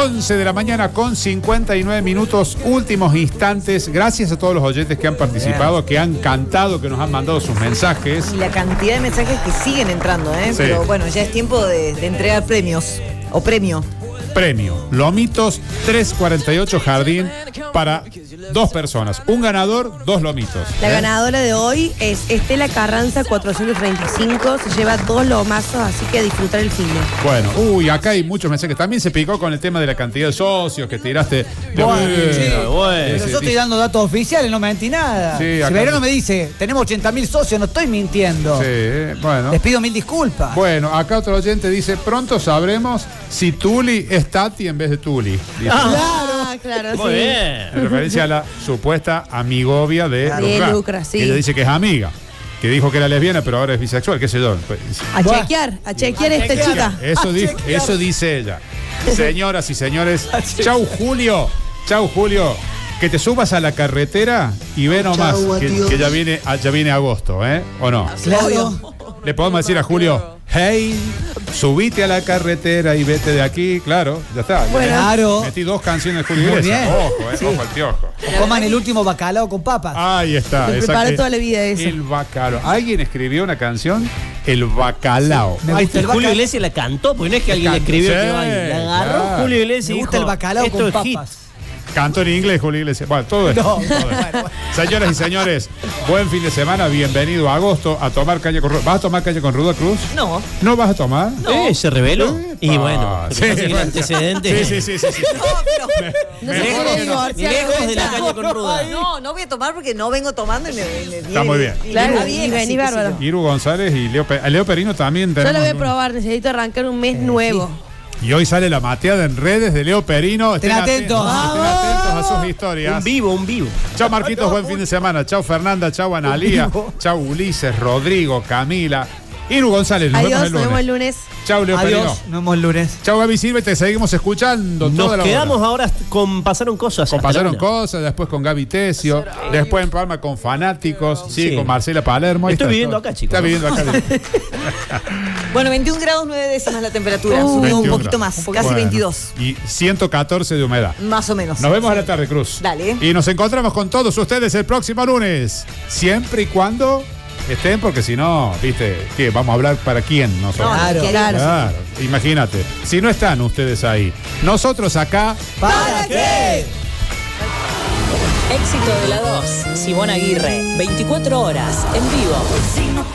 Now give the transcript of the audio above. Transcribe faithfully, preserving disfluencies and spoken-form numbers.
once de la mañana con cincuenta y nueve minutos, últimos instantes. Gracias a todos los oyentes que han participado, que han cantado, que nos han mandado sus mensajes. Y la cantidad de mensajes que siguen entrando, ¿eh? Sí. Pero bueno, ya es tiempo de, de entregar premios. O premio. Premio, Lomitos tres cuarenta y ocho Jardín para dos personas. Un ganador, dos lomitos. La ¿eh? ganadora de hoy es Estela Carranza cuatrocientos treinta y cinco. Se lleva dos lomazos, así que a disfrutar el fin de. Bueno, uy, acá hay muchos mensajes. También se picó con el tema de la cantidad de socios que tiraste. De Bueno, eh, sí, bueno. ese, Pero yo estoy dice- dando datos oficiales, no mentí nada. Sí, Si acá- Verano me dice, tenemos ochenta mil socios, no estoy mintiendo. Sí, bueno. Les pido mil disculpas. Bueno, acá otro oyente dice, pronto sabremos si Tuli es Tati en vez de Tuli. Dice. Ah, claro, Muy sí. bien. En referencia a la supuesta amigovia de De Lucra, Lucra, sí. que ella dice que es amiga, que dijo que era lesbiana, pero ahora es bisexual, qué sé yo. Pues, A Buah. chequear, a chequear esta chequear. chica. Eso, A di- chequear. eso dice ella. Señoras y señores, A chequear. chau Julio, chau Julio, que te subas a la carretera y ve nomás que, que ya viene ya viene agosto, ¿eh? ¿O no? Claro. Le podemos decir a Julio, hey, subite a la carretera y vete de aquí, claro, ya está. Bueno. Claro. Metí dos canciones de Julio Muy Iglesias. bien. Ojo, eh, Sí. ojo al piojo. O coman el último bacalao con papas. Ahí está. Lo exacto. preparé toda la vida eso. El bacalao. ¿Alguien escribió una canción? El bacalao. Me Ay, gusta el Julio baca- Iglesias la cantó, porque no es que alguien le cantó. escribió Sí, que vaya. La agarró claro. Julio Iglesias y Me gusta dijo, el bacalao esto con es hit. papas. Canto en inglés, Julio Iglesias. Bueno, todo esto. No, todo esto. bueno, bueno. Señoras y señores, buen fin de semana, bienvenido a agosto a tomar caña con Ruda. ¿Vas a tomar caña con Ruda Cruz? No. ¿No vas a tomar? Eh, se reveló. Epa. Y bueno, Sí, sí, el bueno. antecedente. Sí, sí, sí, sí, sí. No se Mejor quiere que no. divorciar. Lejos de la Roberta. caña con ruda. No, no voy a tomar porque no vengo tomando y me, me viene. Está muy bien. y me Claro, va y bien, vení así que bárbaro. sí, Iru González y Leo, Pe- a Leo Perino también Yo tenemos. la voy a un- probar, necesito arrancar un mes nuevo. Y hoy sale la mateada en redes de Leo Perino. Estén atentos. Estén atentos a sus historias. Un vivo, un vivo. Chao Marquitos, buen fin de semana. Chao Fernanda, chao Analía, chao Ulises, Rodrigo, Camila. Iru González, nos Adiós, vemos el nos vemos el lunes. lunes. Chao Leo Perino. Adiós, nos vemos el lunes. Chao Gaby Silva, y te seguimos escuchando toda Nos la quedamos hora. ahora con Pasaron Cosas. Con hasta la Pasaron una. Cosas, después con Gaby Tesio, después en programa con Fanáticos, sí, Sí. con Marcela Palermo. Ahí Estoy está viviendo todo. acá, chicos. Está viviendo acá. Bueno, veintiún grados nueve décimas la temperatura. Uh, Subió un veintiún poquito grados. más, casi Bueno, veintidós. Y ciento catorce de humedad. Más o menos. Nos vemos a la tarde, Cruz. Dale. Y nos encontramos con todos ustedes el próximo lunes. Siempre y cuando estén, porque si no, viste, ¿qué? Vamos a hablar para quién nosotros. No, Claro. claro. Claro, imagínate. Si no están ustedes ahí, nosotros acá. ¿Para qué? Éxito de la dos. Simón Aguirre. veinticuatro horas en vivo.